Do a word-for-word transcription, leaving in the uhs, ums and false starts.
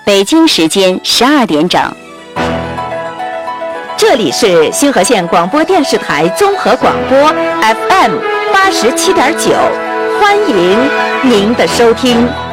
北京时间十二点整。 这里是新河县广播电视台综合广播 F M 八十七点九，欢迎您的收听。